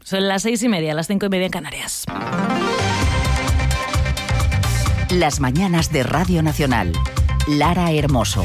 Son las 6:30, las 5:30 en Canarias. Las mañanas de Radio Nacional. Lara Hermoso.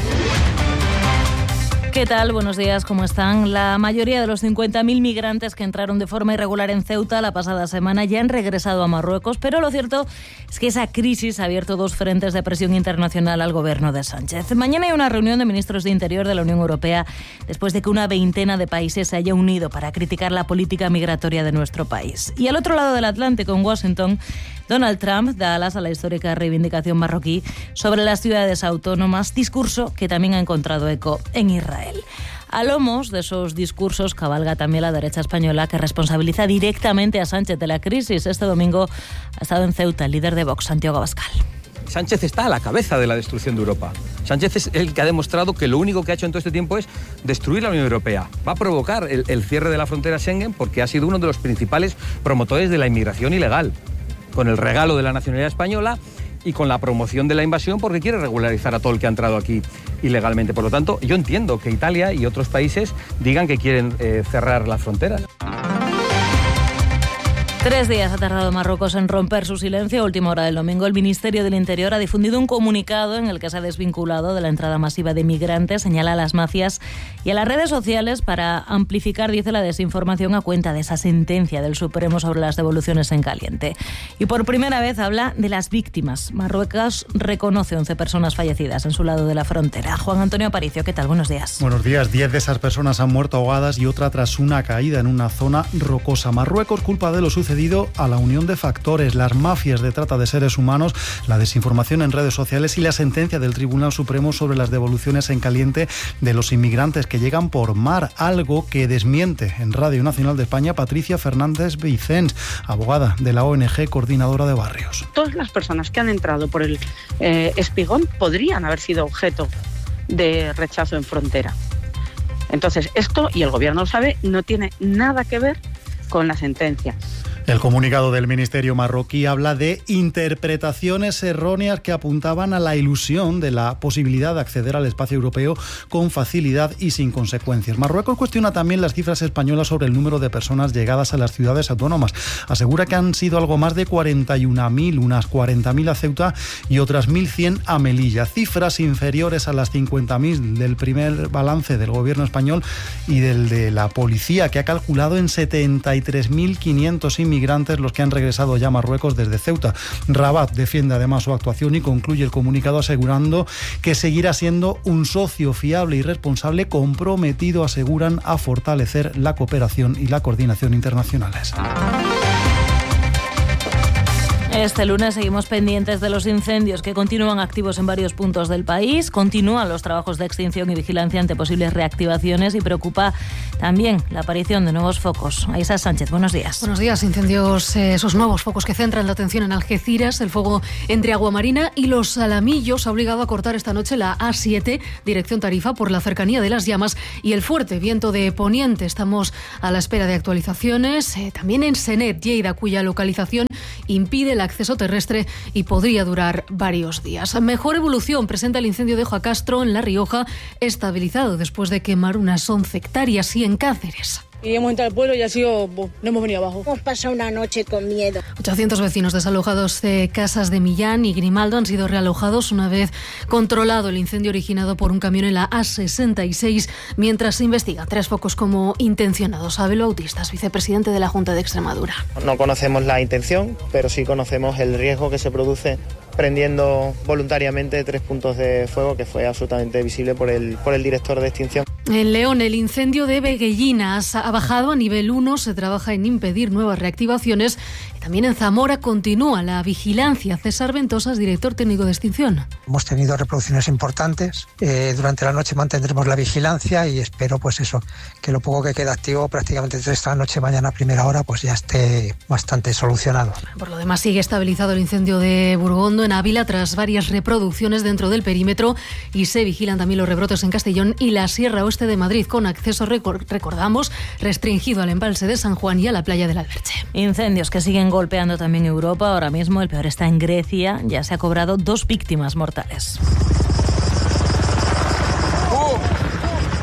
¿Qué tal? Buenos días, ¿cómo están? La mayoría de los 50.000 migrantes que entraron de forma irregular en Ceuta la pasada semana ya han regresado a Marruecos, pero lo cierto es que esa crisis ha abierto dos frentes de presión internacional al gobierno de Sánchez. Mañana hay una reunión de ministros de Interior de la Unión Europea después de que una veintena de países se haya unido para criticar la política migratoria de nuestro país. Y al otro lado del Atlántico, en Washington, Donald Trump da alas a la histórica reivindicación marroquí sobre las ciudades autónomas, discurso que también ha encontrado eco en Israel. A lomos de esos discursos cabalga también la derecha española, que responsabiliza directamente a Sánchez de la crisis. Este domingo ha estado en Ceuta el líder de Vox, Santiago Abascal. Sánchez está a la cabeza de la destrucción de Europa. Sánchez es el que ha demostrado que lo único que ha hecho en todo este tiempo es destruir la Unión Europea. Va a provocar el cierre de la frontera Schengen porque ha sido uno de los principales promotores de la inmigración ilegal, con el regalo de la nacionalidad española y con la promoción de la invasión porque quiere regularizar a todo el que ha entrado aquí ilegalmente. Por lo tanto, yo entiendo que Italia y otros países digan que quieren cerrar las fronteras. 3 días ha tardado Marruecos en romper su silencio. A última hora del domingo, el Ministerio del Interior ha difundido un comunicado en el que se ha desvinculado de la entrada masiva de migrantes, señala a las mafias y a las redes sociales para amplificar, dice, la desinformación a cuenta de esa sentencia del Supremo sobre las devoluciones en caliente. Y por primera vez habla de las víctimas. Marruecos reconoce 11 personas fallecidas en su lado de la frontera. Juan Antonio Aparicio, ¿qué tal? Buenos días. Buenos días. 10 de esas personas han muerto ahogadas y otra tras una caída en una zona rocosa. Marruecos culpa de lo sucedido a la unión de factores, las mafias de trata de seres humanos, la desinformación en redes sociales y la sentencia del Tribunal Supremo sobre las devoluciones en caliente de los inmigrantes que llegan por mar, algo que desmiente en Radio Nacional de España Patricia Fernández Vicens, abogada de la ONG Coordinadora de Barrios. Todas las personas que han entrado por el Espigón podrían haber sido objeto de rechazo en frontera. Entonces, esto, y el gobierno lo sabe, no tiene nada que ver con la sentencia. El comunicado del Ministerio marroquí habla de interpretaciones erróneas que apuntaban a la ilusión de la posibilidad de acceder al espacio europeo con facilidad y sin consecuencias. Marruecos cuestiona también las cifras españolas sobre el número de personas llegadas a las ciudades autónomas. Asegura que han sido algo más de 41.000, unas 40.000 a Ceuta y otras 1.100 a Melilla. Cifras inferiores a las 50.000 del primer balance del gobierno español y del de la policía, que ha calculado en 73.500 inmigrantes los que han regresado ya a Marruecos desde Ceuta. Rabat defiende además su actuación y concluye el comunicado asegurando que seguirá siendo un socio fiable y responsable comprometido, aseguran, a fortalecer la cooperación y la coordinación internacionales. Este lunes seguimos pendientes de los incendios que continúan activos en varios puntos del país. Continúan los trabajos de extinción y vigilancia ante posibles reactivaciones y preocupa también la aparición de nuevos focos. Aisa Sánchez, buenos días. Buenos días. Incendios, esos nuevos focos que centran la atención en Algeciras. El fuego entre Aguamarina y Los Salamillos ha obligado a cortar esta noche la A7, dirección Tarifa, por la cercanía de las llamas y el fuerte viento de poniente. Estamos a la espera de actualizaciones. También en Senet, Lleida, cuya localización impide el acceso terrestre y podría durar varios días. Mejor evolución presenta el incendio de Ojacastro en La Rioja, estabilizado después de quemar unas 11 hectáreas y en Cáceres. Y hemos entrado al pueblo y ha sido... no hemos venido abajo. Hemos pasado una noche con miedo. 800 vecinos desalojados de casas de Millán y Grimaldo han sido realojados una vez controlado el incendio originado por un camión en la A66, mientras se investigan 3 focos como intencionados. Abel Bautistas, vicepresidente de la Junta de Extremadura. No conocemos la intención, pero sí conocemos el riesgo que se produce prendiendo voluntariamente 3 puntos de fuego, que fue absolutamente visible por el director de extinción. En León, el incendio de Veguellinas ha bajado a nivel 1. Se trabaja en impedir nuevas reactivaciones. Y también en Zamora continúa la vigilancia. César Ventosas, director técnico de extinción. Hemos tenido reproducciones importantes. Durante la noche mantendremos la vigilancia y espero, pues eso, que lo poco que queda activo prácticamente desde esta noche, mañana a primera hora, pues ya esté bastante solucionado. Por lo demás, sigue estabilizado el incendio de Burgondo en Ávila tras varias reproducciones dentro del perímetro, y se vigilan también los rebrotes en Castellón y la Sierra Oeste de Madrid, con acceso, recordamos, restringido al embalse de San Juan y a la playa del Alberche. Incendios que siguen golpeando también Europa. Ahora mismo el peor está en Grecia. Ya se ha cobrado 2 víctimas mortales.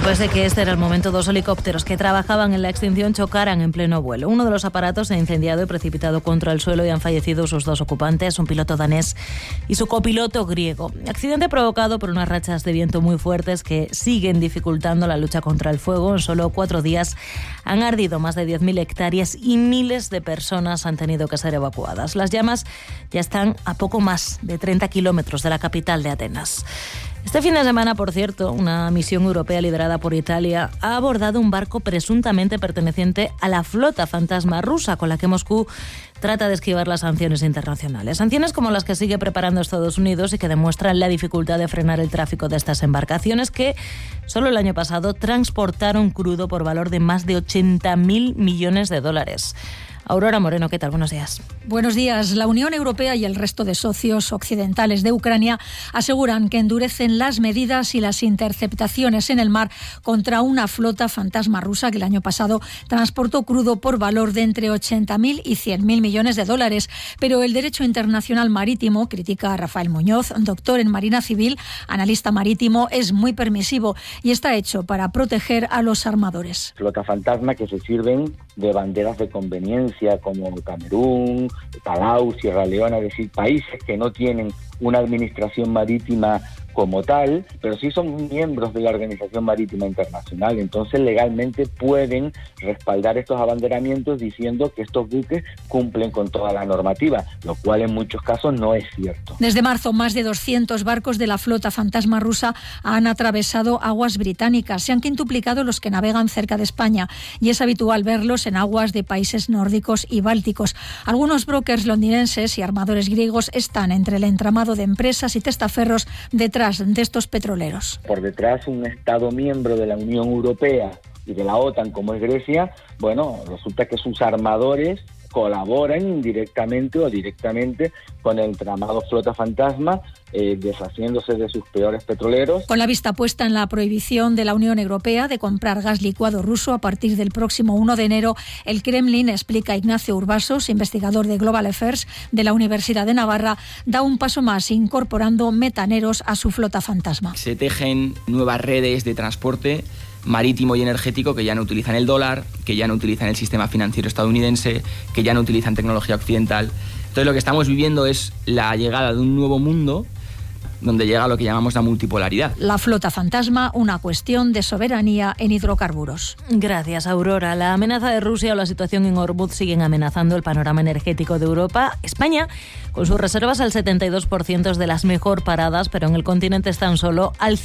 Después de que este era el momento, 2 helicópteros que trabajaban en la extinción chocaran en pleno vuelo. Uno de los aparatos se ha incendiado y precipitado contra el suelo y han fallecido sus 2 ocupantes, un piloto danés y su copiloto griego. Accidente provocado por unas rachas de viento muy fuertes que siguen dificultando la lucha contra el fuego. En solo 4 días han ardido más de 10.000 hectáreas y miles de personas han tenido que ser evacuadas. Las llamas ya están a poco más de 30 kilómetros de la capital de Atenas. Este fin de semana, por cierto, una misión europea liderada por Italia ha abordado un barco presuntamente perteneciente a la flota fantasma rusa, con la que Moscú trata de esquivar las sanciones internacionales. Sanciones como las que sigue preparando Estados Unidos y que demuestran la dificultad de frenar el tráfico de estas embarcaciones que solo el año pasado transportaron crudo por valor de más de 80.000 millones de dólares. Aurora Moreno, ¿qué tal? Buenos días. Buenos días. La Unión Europea y el resto de socios occidentales de Ucrania aseguran que endurecen las medidas y las interceptaciones en el mar contra una flota fantasma rusa que el año pasado transportó crudo por valor de entre 80.000 y 100.000 millones de dólares. Pero el derecho internacional marítimo, critica a Rafael Muñoz, doctor en Marina Civil, analista marítimo, es muy permisivo y está hecho para proteger a los armadores. Flota fantasma que se sirven de banderas de conveniencia como Camerún, Palau, Sierra Leona, es decir, países que no tienen una administración marítima como tal, pero sí son miembros de la Organización Marítima Internacional. Entonces, legalmente pueden respaldar estos abanderamientos diciendo que estos buques cumplen con toda la normativa, lo cual en muchos casos no es cierto. Desde marzo, más de 200 barcos de la flota fantasma rusa han atravesado aguas británicas. Se han quintuplicado los que navegan cerca de España y es habitual verlos en aguas de países nórdicos y bálticos. Algunos brokers londinenses y armadores griegos están entre el entramado de empresas y testaferros detrás de estos petroleros. Por detrás, un Estado miembro de la Unión Europea y de la OTAN, como es Grecia, bueno, resulta que sus armadores colaboran indirectamente o directamente con el entramado flota fantasma, deshaciéndose de sus peores petroleros. Con la vista puesta en la prohibición de la Unión Europea de comprar gas licuado ruso a partir del próximo 1 de enero, el Kremlin, explica Ignacio Urbasos, investigador de Global Affairs de la Universidad de Navarra, da un paso más incorporando metaneros a su flota fantasma. Se tejen nuevas redes de transporte marítimo y energético que ya no utilizan el dólar, que ya no utilizan el sistema financiero estadounidense, que ya no utilizan tecnología occidental. Entonces lo que estamos viviendo es la llegada de un nuevo mundo donde llega lo que llamamos la multipolaridad. La flota fantasma, una cuestión de soberanía en hidrocarburos. Gracias, Aurora. La amenaza de Rusia o la situación en Hormuz siguen amenazando el panorama energético de Europa. España, con sus reservas al 72% es de las mejor paradas, pero en el continente están solo al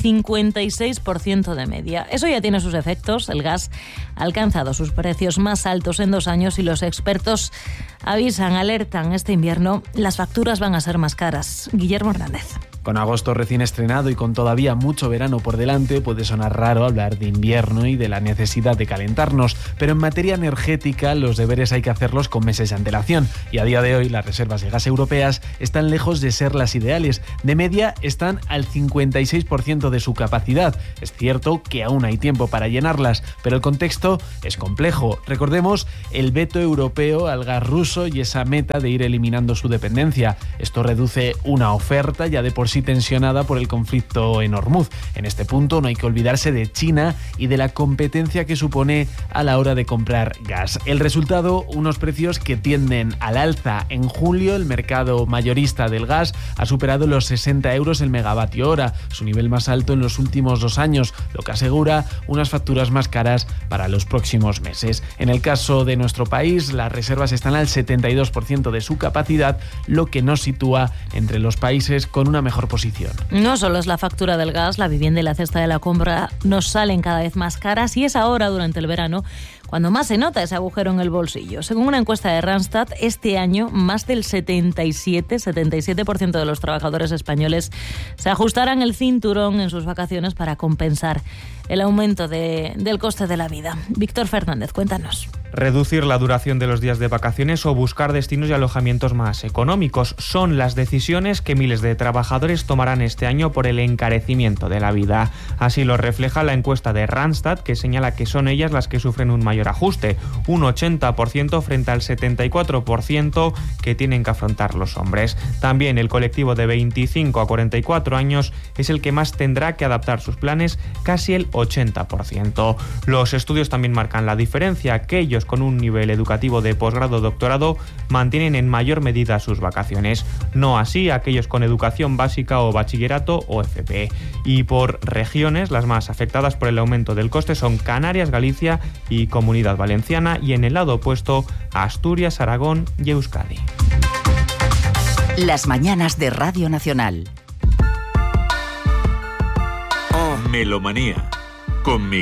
56% de media. Eso ya tiene sus efectos. El gas ha alcanzado sus precios más altos en 2 años y los expertos avisan, alertan, este invierno las facturas van a ser más caras. Guillermo Hernández. Con agosto recién estrenado y con todavía mucho verano por delante, puede sonar raro hablar de invierno y de la necesidad de calentarnos, pero en materia energética los deberes hay que hacerlos con meses de antelación y a día de hoy las reservas de gas europeas están lejos de ser las ideales. De media están al 56% de su capacidad. Es cierto que aún hay tiempo para llenarlas, pero el contexto es complejo. Recordemos el veto europeo al gas ruso y esa meta de ir eliminando su dependencia. Esto reduce una oferta ya de por sí tensionada por el conflicto en Hormuz. En este punto no hay que olvidarse de China y de la competencia que supone a la hora de comprar gas. El resultado, unos precios que tienden al alza. En julio el mercado mayorista del gas ha superado los 60 euros el megavatio hora, su nivel más alto en los últimos 2 años, lo que asegura unas facturas más caras para los próximos meses. En el caso de nuestro país, las reservas están al 72% de su capacidad, lo que nos sitúa entre los países con una mejor posición. No solo es la factura del gas, la vivienda y la cesta de la compra nos salen cada vez más caras y es ahora, durante el verano, cuando más se nota ese agujero en el bolsillo. Según una encuesta de Randstad, este año más del 77% de los trabajadores españoles se ajustarán el cinturón en sus vacaciones para compensar el aumento del coste de la vida. Víctor Fernández, cuéntanos. reducir la duración de los días de vacaciones o buscar destinos y alojamientos más económicos. Son las decisiones que miles de trabajadores tomarán este año por el encarecimiento de la vida. Así lo refleja la encuesta de Randstad, que señala que son ellas las que sufren un mayor ajuste, un 80% frente al 74% que tienen que afrontar los hombres. También el colectivo de 25 a 44 años es el que más tendrá que adaptar sus planes, casi el 80%. Los estudios también marcan la diferencia. Aquellos con un nivel educativo de posgrado o doctorado mantienen en mayor medida sus vacaciones, no así aquellos con educación básica o bachillerato o FP. Y por regiones, las más afectadas por el aumento del coste son Canarias, Galicia y Comunidad Valenciana, y en el lado opuesto Asturias, Aragón y Euskadi. Las mañanas de Radio Nacional. Melomanía con